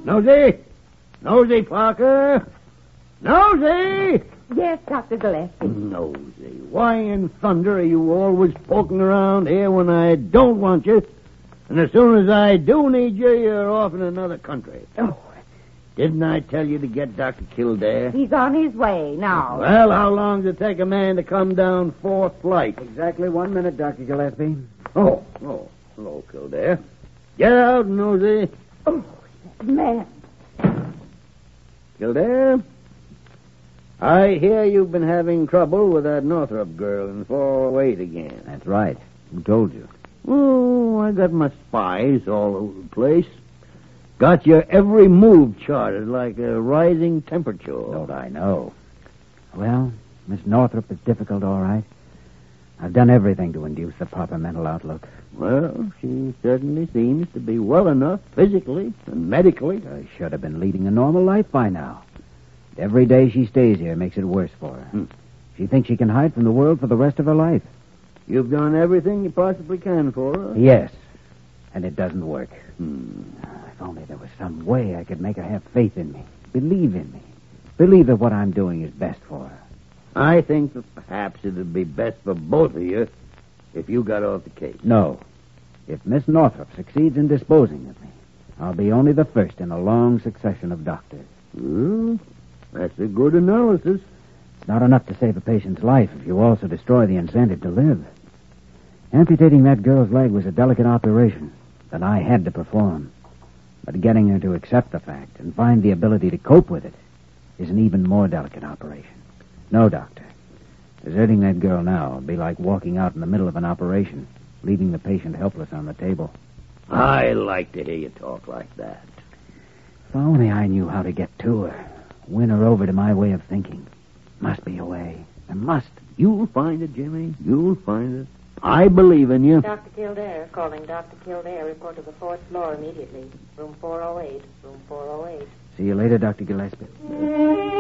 Nosy! Nosy, Parker! Nosy! Yes, Dr. Gillespie. Nosy, why in thunder are you always poking around here when I don't want you? And as soon as I do need you, you're off in another country. Oh. Didn't I tell you to get Dr. Kildare? He's on his way now. Well, how long does it take a man to come down 4th flight? Exactly 1 minute, Dr. Gillespie. Oh, hello, Kildare. Get out, Nosy. Oh, that man. Kildare, I hear you've been having trouble with that Northrop girl in 408 again. That's right. Who told you? Oh, I got my spies all over the place. Got your every move charted like a rising temperature. Don't I know? Well, Miss Northrop is difficult, all right. I've done everything to induce the proper mental outlook. Well, she certainly seems to be well enough physically and medically. I should have been leading a normal life by now. Every day she stays here makes it worse for her. She thinks she can hide from the world for the rest of her life. You've done everything you possibly can for her? Yes, and it doesn't work. If only there was some way I could make her have faith in me, believe in me, believe that what I'm doing is best for her. I think that perhaps it'd be best for both of you if you got off the case. No. If Miss Northrop succeeds in disposing of me, I'll be only the first in a long succession of doctors. Well, that's a good analysis. It's not enough to save a patient's life if you also destroy the incentive to live. Amputating that girl's leg was a delicate operation that I had to perform. But getting her to accept the fact and find the ability to cope with it is an even more delicate operation. No, Doctor. Deserting that girl now would be like walking out in the middle of an operation, leaving the patient helpless on the table. I like to hear you talk like that. If only I knew how to get to her, win her over to my way of thinking. Must be a way. There must. You'll find it, Jimmy. You'll find it. I believe in you. Dr. Kildare, calling Dr. Kildare. Report to the 4th floor immediately. Room 408. Room 408. See you later, Dr. Gillespie.